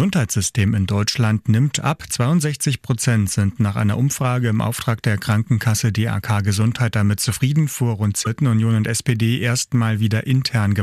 Gesundheitssystem in Deutschland nimmt ab. 62% sind nach einer Umfrage im Auftrag der Krankenkasse DAK Gesundheit damit zufrieden. Vor rund Union und SPD erstmal wieder intern